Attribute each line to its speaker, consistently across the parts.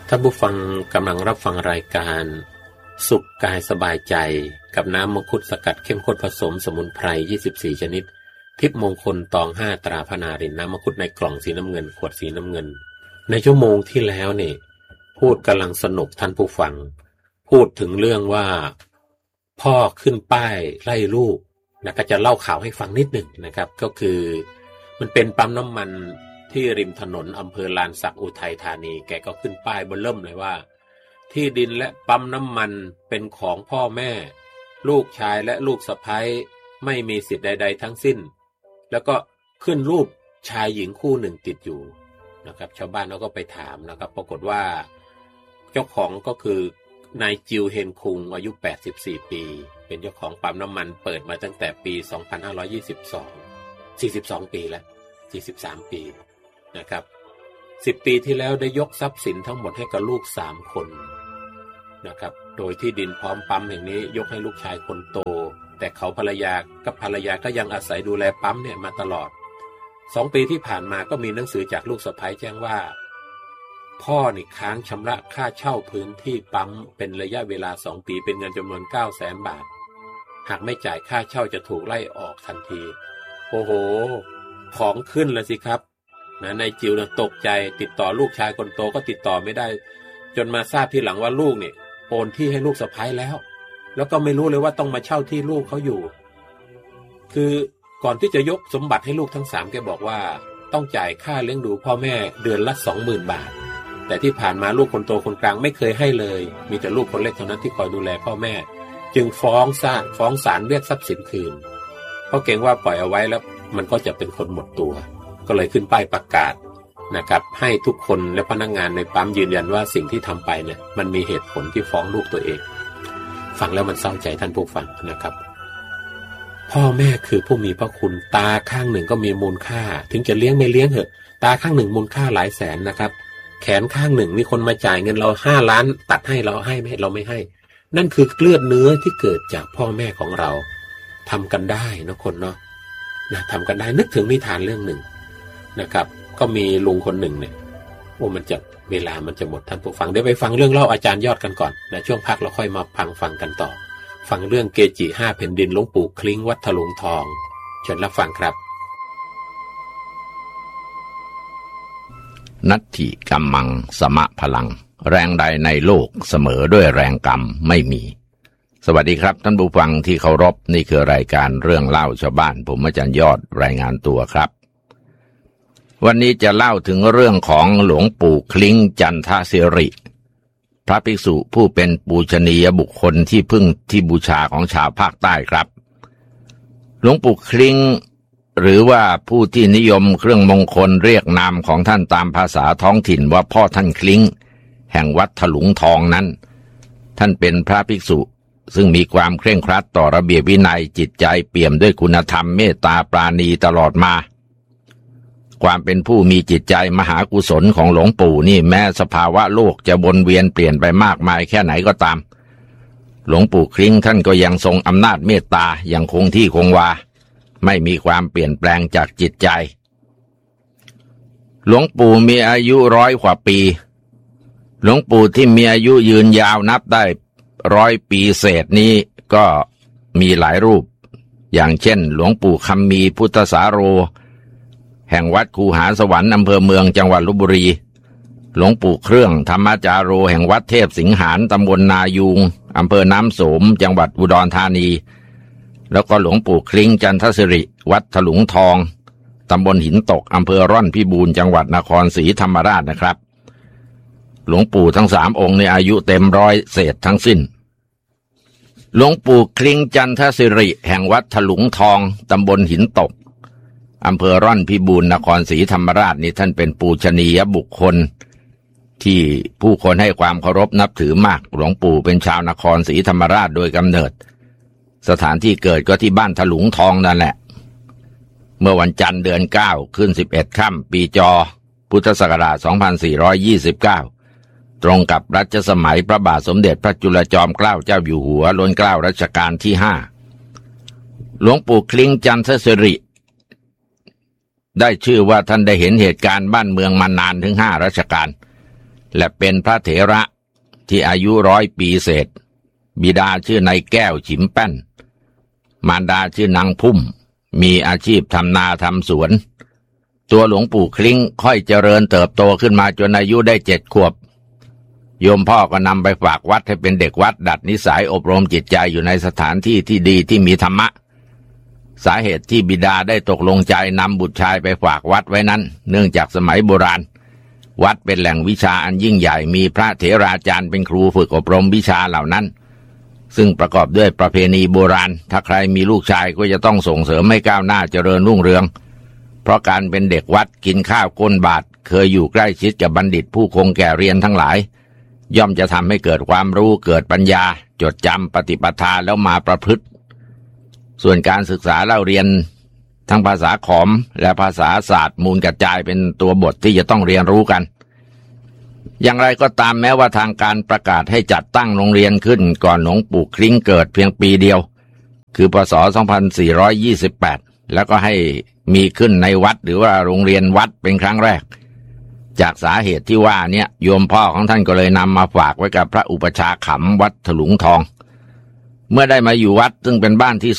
Speaker 1: ท่านผู้ฟังกำลังรับฟังรายการสุขกายสบายใจกับน้ำมังคุดสกัดเข้มข้นผสมสมุนไพร24ชนิดทิพย์มงคลตอง5ตราพนารินน้ำมังคุดในกล่องสีน้ำเงินขวดสีน้ำเงินในชั่วโมงที่แล้วเนี่ยพูดกำลังสนุกท่านผู้ฟังพูดถึงเรื่องว่าพ่อขึ้นป้ายไล่ลูกนะก็จะเล่าข่าวให้ฟังนิดหนึ่งนะครับก็คือมันเป็นปั๊มน้ำมันที่ริมถนนอำเภอลานสักอุทัยธานีแกก็ขึ้นป้ายเบิ่มเลยว่าที่ดินและปั๊มน้ำมันเป็นของพ่อแม่ลูกชายและลูกสะใภ้ไม่มีสิทธิ์ใดๆทั้งสิ้นแล้วก็ขึ้นรูปชายหญิงคู่หนึ่งติดอยู่นะครับชาวบ้านเขาก็ไปถามนะครับปรากฏว่าเจ้าของก็คือนายจิวเฮนคุงอายุ84ปีเป็นเจ้าของปั๊มน้ำมันเปิดมาตั้งแต่ปี2522 42ปีแล้ว43ปีนะครับ10ปีที่แล้วได้ยกทรัพย์สินทั้งหมดให้กับลูก3คนนะครับโดยที่ดินพร้อมปั๊มแห่งนี้ยกให้ลูกชายคนโตแต่เขาภรรยาก็ยังอาศัยดูแลปั๊มเนี่ยมาตลอด2ปีที่ผ่านมาก็มีหนังสือจากลูกสะใภ้แจ้งว่าพ่อนี่ค้างชำระค่าเช่าพื้นที่ปั๊มเป็นระยะเวลา2ปีเป็นเงินจำนวน 900,000 บาทหากไม่จ่ายค่าเช่าจะถูกไล่ออกทันทีโอ้โหของขึ้นแล้วสิครับนายจิวตกใจติดต่อลูกชายคนโตก็ติดต่อไม่ได้จนมาทราบทีหลังว่าลูกเนี่ยโอนที่ให้ลูกสะใภ้แล้วก็ไม่รู้เลยว่าต้องมาเช่าที่ลูกเขาอยู่คือก่อนที่จะยกสมบัติให้ลูกทั้ง3แกบอกว่าต้องจ่ายค่าเลี้ยงดูพ่อแม่เดือนละ 20,000 บาทแต่ที่ผ่านมาลูกคนโตคนกลางไม่เคยให้เลยมีแต่ลูกคนเล็กเท่านั้นที่คอยดูแลพ่อแม่จึงฟ้องศาลเรียกทรัพย์สินคืนเพราะเกรงว่าปล่อยเอาไว้แล้วมันก็จะเป็นคนหมดตัวก็เลยขึ้นป้ายประกาศนะครับให้ทุกคนและพนักงานในปั๊มยืนยันว่าสิ่งที่ทำไปเนี่ยมันมีเหตุผลที่ฟ้องลูกตัวเองฟังแล้วมันเศร้าใจท่านผู้ฟังนะครับพ่อแม่คือผู้มีพระคุณตาข้างหนึ่งก็มีมูลค่าถึงจะเลี้ยงไม่เลี้ยงเถอะตาข้างหนึ่งมูลค่าหลายแสนนะครับแขนข้างหนึ่งมีคนมาจ่ายเงินเรา5 ล้านตัดให้เราให้ไหมเราไม่ให้นั่นคือเลือดเนื้อที่เกิดจากพ่อแม่ของเราทำกันได้นะคนเนาะนะทำกันได้นึกถึงนิทานเรื่องหนึ่งนะครับก็มีลุงคนหนึ่งเนี่ยมันจะเวลามันจะหมดท่านผู้ฟังเดี๋ยวไปฟังเรื่องเล่าอาจารย์ยอดกันก่อนนะช่วงพักเราค่อยมาฟังกันต่อฟังเรื่องเกจิ5แผ่นดินหลวงปู่คลิ้งวัดถลุงทองเชิญรับฟังครับ
Speaker 2: นัตถิกัมมังสมะพลังแรงใดในโลกเสมอด้วยแรงกรรมไม่มีสวัสดีครับท่านผู้ฟังที่เคารพนี่คือรายการเรื่องเล่าชาวบ้านผมอาจารย์ยอดรายงานตัวครับวันนี้จะเล่าถึงเรื่องของหลวงปู่คลิ้งจันทศิริพระภิกษุผู้เป็นปูชนียบุคคลที่พึ่งที่บูชาของชาวภาคใต้ครับหลวงปู่คลิ้งหรือว่าผู้ที่นิยมเครื่องมงคลเรียกนามของท่านตามภาษาท้องถิ่นว่าพ่อท่านคลิ้งแห่งวัดถลุงทองนั้นท่านเป็นพระภิกษุซึ่งมีความเคร่งครัดต่อระเบียบวินัยจิตใจเปี่ยมด้วยคุณธรรมเมตตาปราณีตลอดมาความเป็นผู้มีจิตใจมหากุศลของหลวงปู่นี่แม้สภาวะโลกจะวนเวียนเปลี่ยนไปมากมายแค่ไหนก็ตามหลวงปู่คลิ้งท่านก็ยังทรงอำนาจเมตตาอย่างคงที่คงวาไม่มีความเปลี่ยนแปลงจากจิตใจหลวงปู่มีอายุ100 กว่าปีหลวงปู่ที่มีอายุยืนยาวนับได้100 ปีเศษนี้ก็มีหลายรูปอย่างเช่นหลวงปู่คำมีพุทธสาโรแห่งวัดคูหาสวรรค์อำเภอเมืองจังหวัดลพบุรีหลวงปู่เครื่องธรรมจาโรแห่งวัดเทพสิงหานตำบลนายูงอำเภอน้ำโสมจังหวัดอุดรธานีแล้วก็หลวงปู่คลิ้งจันทศิริวัดถลุงทองตำบลหินตกอำเภอร่อนพิบูลจังหวัดนครศรีธรรมราชนะครับหลวงปู่ทั้ง3 องค์ในอายุเต็ม100เศษทั้งสิ้นหลวงปู่คลิ้งจันทศิริแห่งวัดถลุงทองตำบลหินตกอำเภอร่อนพิบูลนครศรีธรรมราชนี่ท่านเป็นปูชนียบุคคลที่ผู้คนให้ความเคารพนับถือมากหลวงปู่เป็นชาวนครศรีธรรมราชโดยกำเนิดสถานที่เกิดก็ที่บ้านถลุงทองนั่นแหละเมื่อวันจันทร์เดือน9ขึ้น11ค่ำปีจอพุทธศักราช2429ตรงกับรัชสมัยพระบาทสมเด็จพระจุลจอมเกล้าเจ้าอยู่หัวรัชกาลรัชกาลที่5หลวงปู่คลิ้งจันทศิริได้ชื่อว่าท่านได้เห็นเหตุการณ์บ้านเมืองมานานถึง5 รัชกาลและเป็นพระเถระที่อายุ100 ปีเศษบิดาชื่อนายแก้วฉิมแป้นมารดาชื่อนางพุ่มมีอาชีพทำนาทำสวนตัวหลวงปู่คลิ้งค่อยเจริญเติบโตขึ้นมาจนอายุได้7 ขวบโยมพ่อก็นำไปฝากวัดให้เป็นเด็กวัดดัดนิสัยอบรมจิตใจอยู่ในสถานที่ที่ดีที่มีธรรมะสาเหตุที่บิดาได้ตกลงใจนำบุตรชายไปฝากวัดไว้นั้นเนื่องจากสมัยโบราณวัดเป็นแหล่งวิชาอันยิ่งใหญ่มีพระเถราจารย์เป็นครูฝึกอบรมวิชาเหล่านั้นซึ่งประกอบด้วยประเพณีโบราณถ้าใครมีลูกชายก็จะต้องส่งเสริมให้ก้าวหน้าเจริญรุ่งเรืองเพราะการเป็นเด็กวัดกินข้าวก้นบาตรเคยอยู่ใกล้ชิดกับบัณฑิตผู้คงแก่เรียนทั้งหลายย่อมจะทำให้เกิดความรู้เกิดปัญญาจดจำปฏิปทาแล้วมาประพฤติส่วนการศึกษาเล่าเรียนทั้งภาษาขอมและภาษาศาสตร์มูลกระจายเป็นตัวบทที่จะต้องเรียนรู้กันอย่างไรก็ตามแม้ว่าทางการประกาศให้จัดตั้งโรงเรียนขึ้นก่อนหลวงปู่คลิ้งเกิดเพียงปีเดียวคือพศ 2428แล้วก็ให้มีขึ้นในวัดหรือว่าโรงเรียนวัดเป็นครั้งแรกจากสาเหตุที่ว่าเนี่ยโยมพ่อของท่านก็เลยนำมาฝากไว้กับพระอุปชาขำวัดถลุงทองเมื่อได้มาอยู่วัดซึ่งเป็นบ้านที่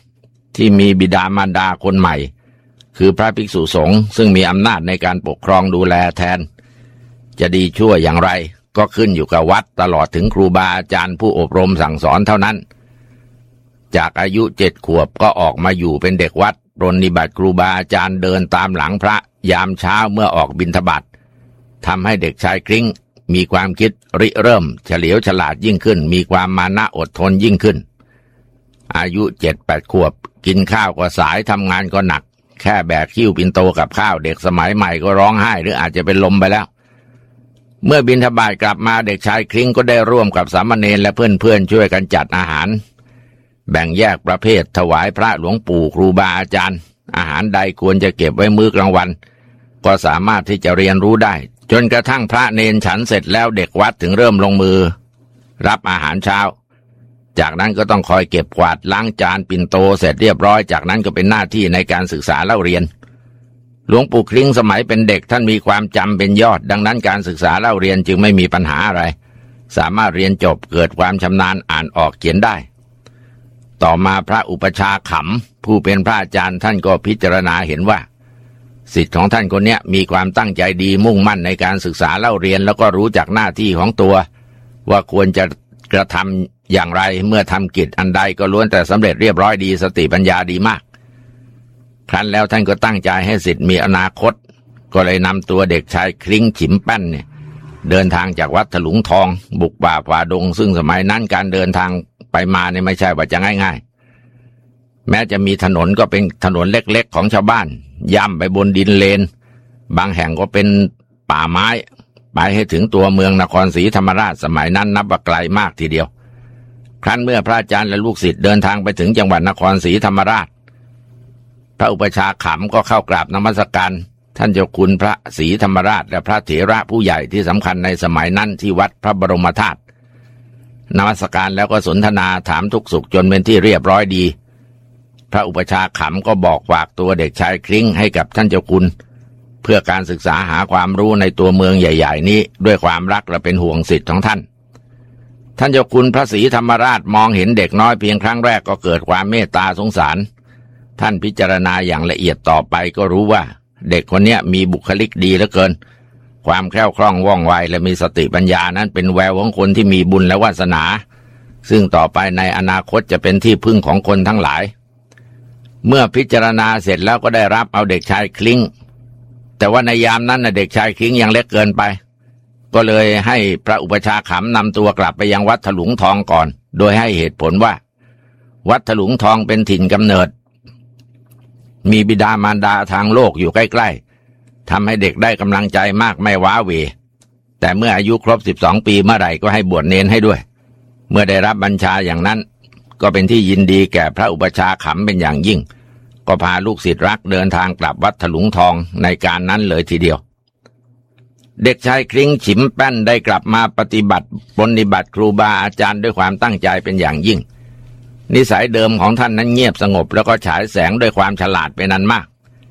Speaker 2: 2ที่มีบิดามารดาคนใหม่คือพระภิกษุสงฆ์ซึ่งมีอำนาจในการปกครองดูแลแทนจะดีชั่วอย่างไรก็ขึ้นอยู่กับวัดตลอดถึงครูบาอาจารย์ผู้อบรมสั่งสอนเท่านั้นจากอายุ7 ขวบก็ออกมาอยู่เป็นเด็กวัดปรนนิบัติครูบาอาจารย์เดินตามหลังพระยามเช้าเมื่อออกบิณฑบาตทำให้เด็กชายคลิ้งมีความคิดริเริ่มเฉลียวฉลาดยิ่งขึ้นมีความมานะอดทนยิ่งขึ้นอายุ 7-8 ขวบกินข้าวก็สายทำงานก็หนักแค่แบกหิ้วปิ่นโตกับข้าวเด็กสมัยใหม่ก็ร้องไห้หรืออาจจะเป็นลมไปแล้วเมื่อบิณฑบาตกลับมาเด็กชายคลิ้งก็ได้ร่วมกับสามเณรและเพื่อนๆช่วยกันจัดอาหารแบ่งแยกประเภทถวายพระหลวงปู่ครูบาอาจารย์อาหารใดควรจะเก็บไว้มื้อกลางวันก็สามารถที่จะเรียนรู้ได้จนกระทั่งพระเนรฉันเสร็จแล้วเด็กวัดถึงเริ่มลงมือรับอาหารเช้าจากนั้นก็ต้องคอยเก็บกวาดล้างจานปิ่นโตเสร็จเรียบร้อยจากนั้นก็เป็นหน้าที่ในการศึกษาเล่าเรียนหลวงปู่คลิ้งสมัยเป็นเด็กท่านมีความจำเป็นยอดดังนั้นการศึกษาเล่าเรียนจึงไม่มีปัญหาอะไรสามารถเรียนจบเกิดความชำนาญอ่านออกเขียนได้ต่อมาพระอุปชาขำผู้เป็นพระอาจารย์ท่านก็พิจารณาเห็นว่าศิษย์ของท่านคนนี้มีความตั้งใจดีมุ่งมั่นในการศึกษาเล่าเรียนแล้วก็รู้จักหน้าที่ของตัวว่าควรจะกระทำอย่างไรเมื่อทำกิจอันใดก็ล้วนแต่สำเร็จเรียบร้อยดีสติปัญญาดีมากครั้นแล้วท่านก็ตั้งใจให้ศิษย์มีอนาคตก็เลยนำตัวเด็กชายคลิ้งฉิมแป้นเนี่ยเดินทางจากวัดถลุงทองบุกป่าฝ่าดงซึ่งสมัยนั้นการเดินทางไปมาเนี่ยไม่ใช่ว่าจะง่ายๆแม้จะมีถนนก็เป็นถนนเล็กๆของชาวบ้านย่ำไปบนดินเลนบางแห่งก็เป็นป่าไม้ไปให้ถึงตัวเมืองนครศรีธรรมราชสมัยนั้นนับว่าไกลมากทีเดียวครั้นเมื่อพระอาจารย์และลูกศิษย์เดินทางไปถึงจังหวัดนครศรีธรรมราชพระอุปชาขำก็เข้ากราบนมัสการท่านเจ้าคุณพระศรีธรรมราชและพระเถระผู้ใหญ่ที่สำคัญในสมัยนั้นที่วัดพระบรมธาตุนมัสการแล้วก็สนทนาถามทุกสุขจนเป็นที่เรียบร้อยดีพระอุปชาขำก็บอกฝากตัวเด็กชายคลิ้งให้กับท่านเจ้าคุณเพื่อการศึกษาหาความรู้ในตัวเมืองใหญ่ๆนี้ด้วยความรักและเป็นห่วงศิษย์ของท่านเจ้าคุณพระศรีธรรมราชมองเห็นเด็กน้อยเพียงครั้งแรกก็เกิดความเมตตาสงสารท่านพิจารณาอย่างละเอียดต่อไปก็รู้ว่าเด็กคนนี้มีบุคลิกดีเหลือเกินความแคล่วคล่องว่องไวและมีสติปัญญานั้นเป็นแววของคนที่มีบุญและวาสนาซึ่งต่อไปในอนาคตจะเป็นที่พึ่งของคนทั้งหลายเมื่อพิจารณาเสร็จแล้วก็ได้รับเอาเด็กชายคลิ้งแต่ว่าในยามนั้นเด็กชายคลิ้งยังเล็กเกินไปก็เลยให้พระอุปชาขำนำตัวกลับไปยังวัดถลุงทองก่อนโดยให้เหตุผลว่าวัดถลุงทองเป็นถิ่นกำเนิดมีบิดามารดาทางโลกอยู่ใกล้ๆทำให้เด็กได้กำลังใจมากไม่ว้าเหวแต่เมื่ออายุครบ12 ปีเมื่อไหร่ก็ให้บวชเณรให้ด้วยเมื่อได้รับบัญชาอย่างนั้นก็เป็นที่ยินดีแก่พระอุปชาขำเป็นอย่างยิ่งก็พาลูกศิษย์รักเดินทางกลับวัดถลุงทองในการนั้นเลยทีเดียวเด็กชายคลิ้งฉิมแป้นได้กลับมาปฏิบัติปฏิบัติครูบาอาจารย์ด้วยความตั้งใจเป็นอย่างยิ่งนิสัยเดิมของท่านนั้นเงียบสงบแล้วก็ฉายแสงด้วยความฉลาดเป็นอันมาก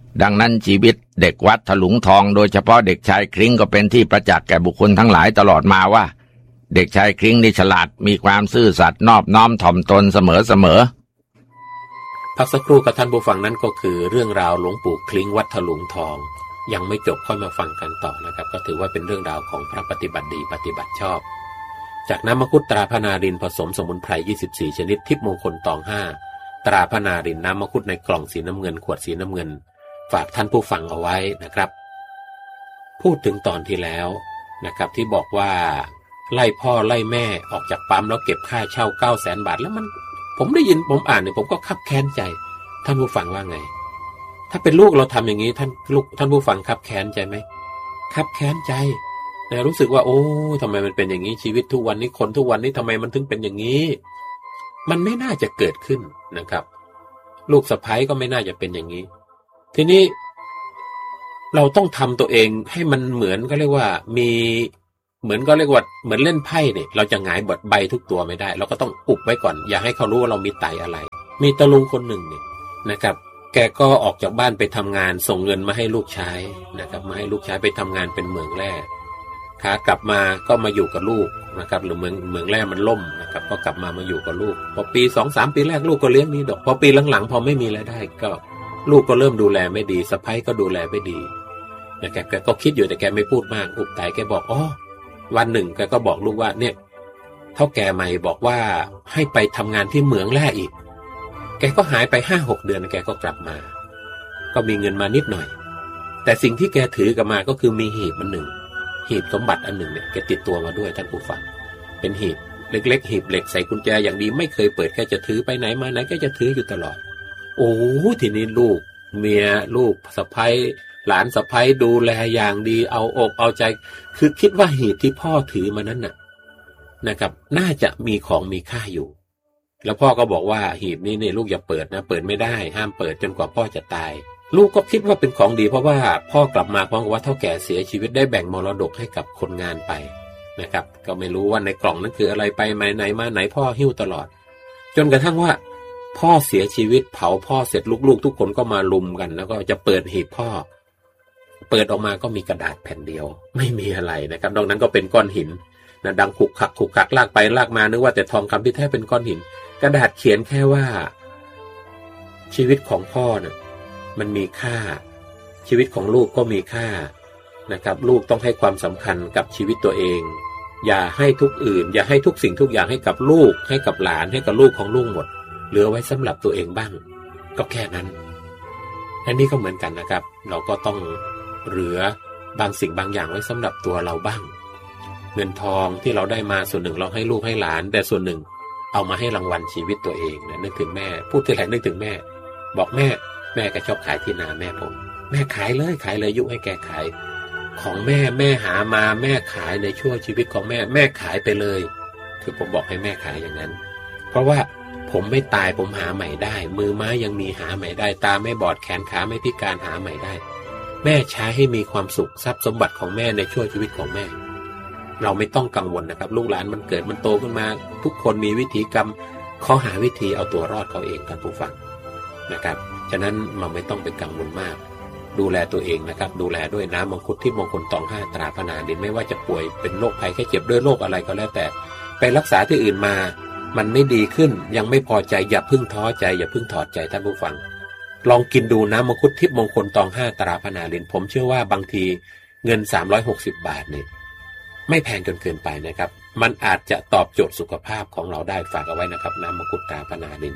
Speaker 2: ดังนั้นชีวิตเด็กวัดถลุงทองโดยเฉพาะเด็กชายคลิ้งก็เป็นที่ประจักษ์แก่บุคคลทั้งหลายตลอดมาว่าเด็กชายคลิ้งนี่ฉลาดมีความซื่อสัตย์นอบน้อมถ่อมตนเสมอ
Speaker 1: พักสักครู่กับท่านผู้ฟังนั้นก็คือเรื่องราวหลวงปู่คลิ้งวัดถลุงทองยังไม่จบค่อยมาฟังกันต่อนะครับก็ถือว่าเป็นเรื่องราวของพระปฏิบัติดีปฏิบัติชอบจากน้ำมังคุดตราพระนารินผสมสมุนไพร24ชนิดทิพย์มงคลตอง5ตราพระนารินน้ำมังคุดในกล่องสีน้ำเงินขวดสีน้ำเงินฝากท่านผู้ฟังเอาไว้นะครับพูดถึงตอนที่แล้วนะครับที่บอกว่าไล่พ่อไล่แม่ออกจากปั๊มแล้วเก็บค่าเช่า 900,000 บาทแล้วมันผมได้ยินผมอ่านเนี่ยผมก็คับแค้นใจท่านผู้ฟังว่าไงถ้าเป็นลูกเราทำอย่างนี้ท่านผู้ฟังคับแค้นใจไหมคับแค้นใจนะรู้สึกว่าโอ้ทำไมมันเป็นอย่างนี้ชีวิตทุกวันนี้คนทุกวันนี้ทำไมมันถึงเป็นอย่างนี้มันไม่น่าจะเกิดขึ้นนะครับลูกสะใภ้ก็ไม่น่าจะเป็นอย่างนี้ทีนี้เราต้องทำตัวเองให้มันเหมือนก็เรียกว่ามีเหมือนก็เรียกว่าเหมือนเล่นไพ่เนี่ยเราจะหงายบทใบทุกตัวไม่ได้เราก็ต้องอุบไว้ก่อนอย่าให้เขารู้ว่าเรามีไตอะไรมีตะลุงคนหนึ่งเนี่ยนะครับแกก็ออกจากบ้านไปทำงานส่งเงินมาให้ลูกใช้นะครับมาให้ลูกใช้ไปทำงานเป็นเหมืองแร่ขากลับมาก็มาอยู่กับลูกนะครับหรือเหมืองแร่มันล่มนะครับก็กลับมาอยู่กับลูกพอปี 2-3 ปีแรกลูกก็เลี้ยงดีดอกพอปีหลังๆพอไม่มีรายได้ก็ลูกก็เริ่มดูแลไม่ดีสะใภ้ก็ดูแลไม่ดีนะครับแกก็คิดอยู่แต่แกไม่พูดมากอุบไตแกบอกอ๋อวันหนึ่งแกก็บอกลูกว่าเนี่ยเฒ่าแก่ใหม่บอกว่าให้ไปทำงานที่เหมืองแร่อีกแกก็หายไป 5-6 เดือนแกก็กลับมาก็มีเงินมานิดหน่อยแต่สิ่งที่แกถือกลับมาก็คือมีหีบมันหนึ่งหีบสมบัติอันหนึ่งเนี่ยแกติดตัวมาด้วยท่านผู้ฟังเป็นหีบเล็กๆหีบเหล็กใส่กุญแจอย่างดีไม่เคยเปิดแกจะถือไปไหนมาไหนแกจะถืออยู่ตลอดโอ้ทีนี้ลูกเมียลูกสะใภ้หลานสะใภ้ดูแลอย่างดีเอาอกเอาใจคือคิดว่าหีบที่พ่อถือมานั้นน่ะนะครับน่าจะมีของมีค่าอยู่แล้วพ่อก็บอกว่าหีบนี้เนี่ยลูกอย่าเปิดนะเปิดไม่ได้ห้ามเปิดจนกว่าพ่อจะตายลูกก็คิดว่าเป็นของดีเพราะว่าพ่อกลับมาพร้อมกับว่าเฒ่าแก่เสียชีวิตได้แบ่งมรดกให้กับคนงานไปนะครับก็ไม่รู้ว่าในกล่องนั้นคืออะไรไปไหนมาไหนพ่อหิ้วตลอดจนกระทั่งว่าพ่อเสียชีวิตเผาพ่อเสร็จลูกๆทุกคนก็มาลุมกันแล้วก็จะเปิดหีบพ่อเปิดออกมาก็มีกระดาษแผ่นเดียวไม่มีอะไรนะครับนอกนั้นก็เป็นก้อนหินนะดังขุกขักลากไปลากมานึกว่าแต่ทองคำที่แท้เป็นก้อนหินกระดาษเขียนแค่ว่าชีวิตของพ่อน่ะมันมีค่าชีวิตของลูกก็มีค่านะครับลูกต้องให้ความสำคัญกับชีวิตตัวเองอย่าให้ทุกอื่นอย่าให้ทุกสิ่งทุกอย่างให้กับลูกให้กับหลานให้กับลูกของลูกหมดเหลือไว้สำหรับตัวเองบ้างก็แค่นั้นอันนี้ก็เหมือนกันนะครับเราก็ต้องเหลือบางสิ่งบางอย่างไว้สำหรับตัวเราบ้างเงินทองที่เราได้มาส่วนหนึ่งเราให้ลูกให้หลานแต่ส่วนหนึ่งเอามาให้รางวัลชีวิตตัวเองนะนึกถึงแม่พูดทีไรนึกถึงแม่บอกแม่ก็ชอบขายที่นาแม่ผมแม่ขายเลยยุให้แกขายของแม่หามาแม่ขายในช่วงชีวิตของแม่ขายไปเลยคือผมบอกให้แม่ขายอย่างนั้นเพราะว่าผมไม่ตายผมหาใหม่ได้มือไม้ยังมีหาใหม่ได้ตาไม่บอดแขนขาไม่พิการหาใหม่ได้แม่ใช้ให้มีความสุขทรัพย์สมบัติของแม่ในช่วงชีวิตของแม่เราไม่ต้องกังวลนะครับลูกหลานมันเกิดมันโตขึ้นมาทุกคนมีวิธีกรรมเขาหาวิธีเอาตัวรอดเขาเองท่านผู้ฟังนะครับฉะนั้นเราไม่ต้องไปกังวลมากดูแลตัวเองนะครับดูแลด้วยน้ำมังคุดที่มงคลตอง5ตราพระนารินไม่ว่าจะป่วยเป็นโรคภัยแค่เจ็บด้วยโรคอะไรก็แล้วแต่ไปรักษาที่อื่นมามันไม่ดีขึ้นยังไม่พอใจอย่าเพิ่งท้อใจอย่าเพิ่งถอดใจท่านผู้ฟังลองกินดูน้ำมังคุดทิพย์มงคลตอง5ตราพระนารินผมเชื่อว่าบางทีเงิน360 บาทเนี่ยไม่แพงจนเกินไปนะครับมันอาจจะตอบโจทย์สุขภาพของเราได้ฝากเอาไว้นะครับน้ำมังคุดตราพระนาริน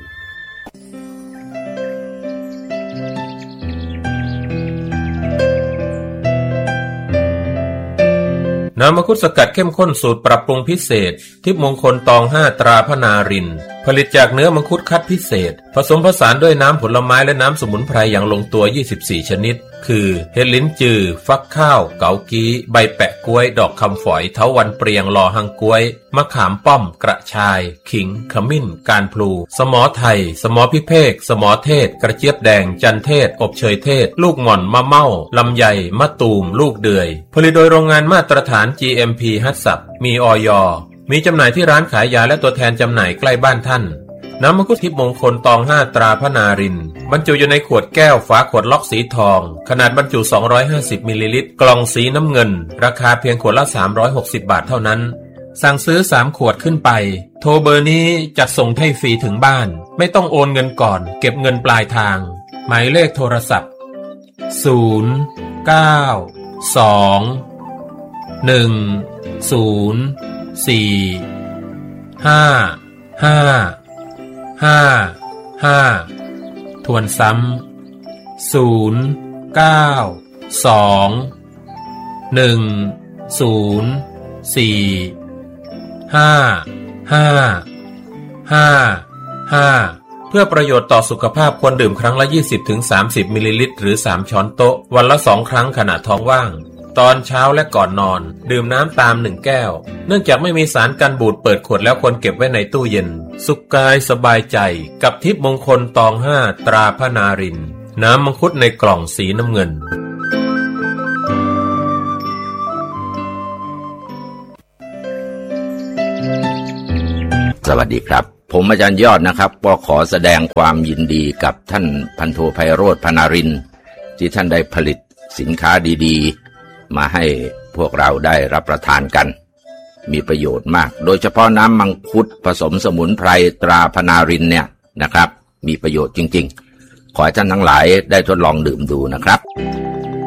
Speaker 1: น้ำมังคุดสกัดเข้มข้นสูตรปรับปรุงพิเศษทิพย์มงคลตอง5ตราพระนารินผลิตจากเนื้อมังคุดคัดพิเศษผสมผสานด้วยน้ำผลไม้และน้ำสมุนไพรอย่างลงตัว24ชนิดคือเห็ดลิ้นจือฟักข้าวเกากี้ใบแปะกล้วยดอกคำฝอยเถาวัลย์เปรียงลอหังกล้วยมะขามป้อมกระชายขิงขมิ้นการพลูสมอไทยสมอพิเภกสมอเทศกระเจี๊ยบแดงจันเทศอบเชยเทศลูกหม่อนมะเม่าลำไยมะตูมลูกเดือยผลิตโดยโรงงานมาตรฐาน GMP ฮัตสับมีอย.มีจำหน่ายที่ร้านขายยาและตัวแทนจำหน่ายใกล้บ้านท่านน้ำมังคุดทิพย์มงคลตอง5ตราพระนารินทร์บรรจุอยู่ในขวดแก้วฝาขวดล็อกสีทองขนาดบรรจุ250มิลลิลิตรกล่องสีน้ำเงินราคาเพียงขวดละ360บาทเท่านั้นสั่งซื้อ3ขวดขึ้นไปโทรเบอร์นี้จัดส่งให้ฟรีถึงบ้านไม่ต้องโอนเงินก่อนเก็บเงินปลายทางหมายเลขโทรศัพท์0 9 2 1 0 4 5 5 ทวนซ้ำ0 9 2 1 0 4 5 เพื่อประโยชน์ต่อสุขภาพควรดื่มครั้งละ 20-30 มิลลิลิตรหรือ3ช้อนโต๊ะวันละ2ครั้งขณะท้องว่างตอนเช้าและก่อนนอนดื่มน้ำตาม1แก้วเนื่องจากไม่มีสารกันบูดเปิดขวดแล้วควรเก็บไว้ในตู้เย็นสุขกายสบายใจกับทิพย์มงคลตอง5ตราพระนารินทร์น้ำมังคุดในกล่องสีน้ำเงิน
Speaker 2: สวัสดีครับผมอาจารย์ยอดนะครับก็ขอแสดงความยินดีกับท่านพันโทไพโรจน์ พนารินทร์ที่ท่านได้ผลิตสินค้าดีๆมาให้พวกเราได้รับประทานกันมีประโยชน์มากโดยเฉพาะน้ำมังคุดผสมสมุนไพรตราพนารินทร์เนี่ยนะครับมีประโยชน์จริงๆขอให้ท่านทั้งหลายได้ทดลองดื่มดูนะครับ